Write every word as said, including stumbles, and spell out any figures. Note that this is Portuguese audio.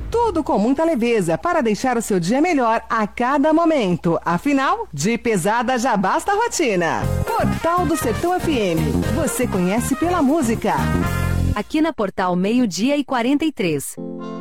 Tudo com muita leveza para deixar o seu dia melhor a cada momento. Afinal, de pesada já basta a rotina. Portal do Sertão F M. Você conhece pela música. Aqui na Portal meio-dia e quarenta e três.